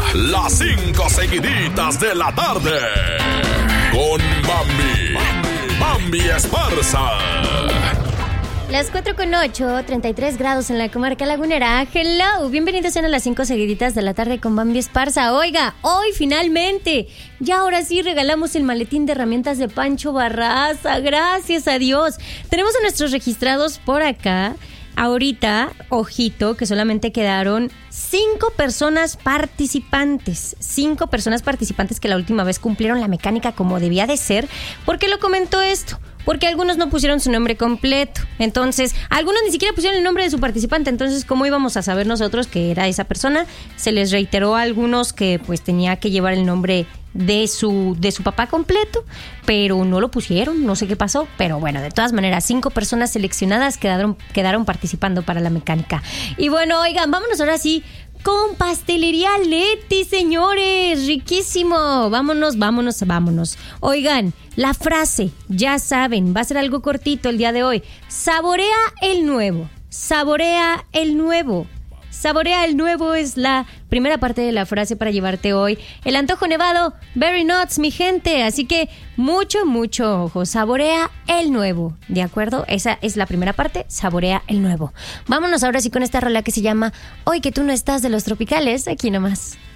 las 5 seguiditas de la tarde. Con Bambi Esparza. Las 4:08, 33 grados en la comarca lagunera. Hello, bienvenidos a las 5 seguiditas de la tarde con Bambi Esparza. Oiga, hoy finalmente, ya ahora sí regalamos el maletín de herramientas de Pancho Barraza. Gracias a Dios. Tenemos a nuestros registrados por acá. Ahorita, ojito, que solamente quedaron 5 personas participantes. 5 personas participantes que la última vez cumplieron la mecánica como debía de ser. ¿Por qué lo comento esto? Porque algunos no pusieron su nombre completo. Entonces, algunos ni siquiera pusieron el nombre de su participante. Entonces, ¿cómo íbamos a saber nosotros que era esa persona? Se les reiteró a algunos que pues tenía que llevar el nombre de su papá completo, pero no lo pusieron, no sé qué pasó, pero bueno, de todas maneras, 5 personas seleccionadas quedaron participando para la mecánica. Y bueno, oigan, vámonos ahora sí con Pastelería Leti, señores, riquísimo, vámonos. Oigan, la frase, ya saben, va a ser algo cortito el día de hoy. Saborea el nuevo. Saborea el nuevo es la primera parte de la frase para llevarte hoy el antojo nevado Berry Nuts, mi gente. Así que mucho ojo. Saborea el nuevo, ¿de acuerdo? Esa es la primera parte, saborea el nuevo. Vámonos ahora sí con esta rola que se llama Hoy que tú no estás, de Los Tropicales, aquí nomás.